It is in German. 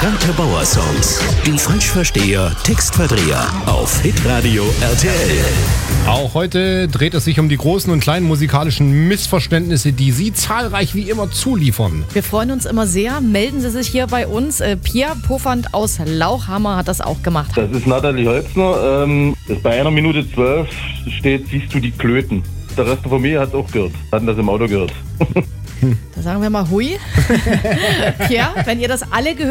Extravagante Bauersongs. Die Falschversteher, Textverdreher auf Hitradio RTL. Auch heute dreht es sich um die großen und kleinen musikalischen Missverständnisse, die Sie zahlreich wie immer zuliefern. Wir freuen uns immer sehr. Melden Sie sich hier bei uns. Pia Pofand aus Lauchhammer hat das auch gemacht. Das ist Nathalie Holzner. Das bei 1 Minute 12 steht, siehst du die Klöten. Der Rest der Familie hat es auch gehört. Hatten das im Auto gehört. Da sagen wir mal hui. Pia, wenn ihr das alle gehört